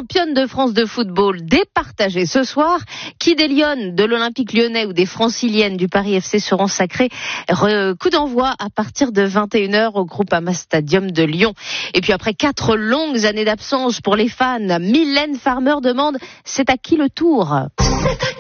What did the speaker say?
championne de France de football départagée ce soir. Qui des Lyonnes de l'Olympique Lyonnais ou des Franciliennes du Paris FC seront sacrés? Coup d'envoi à partir de 21h au Groupama Stadium de Lyon. Et puis après 4 longues années d'absence pour les fans, Mylène Farmer demande: c'est à qui le tour?